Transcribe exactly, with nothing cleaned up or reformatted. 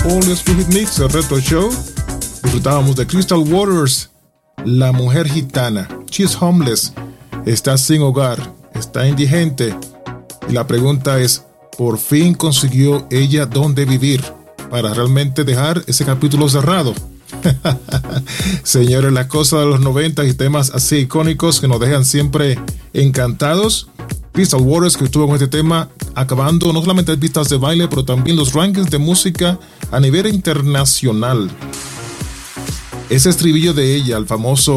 All Is With Mix, el Retro Show. Disfrutábamos de Crystal Waters, la mujer gitana. She's homeless, está sin hogar, está indigente. Y la pregunta es, ¿por fin consiguió ella dónde vivir para realmente dejar ese capítulo cerrado? Señores, las cosas de los noventa y temas así icónicos que nos dejan siempre encantados. Crystal Waters, que estuvo con este tema acabando no solamente las pistas de baile, pero también los rankings de música a nivel internacional. Ese estribillo de ella, el famoso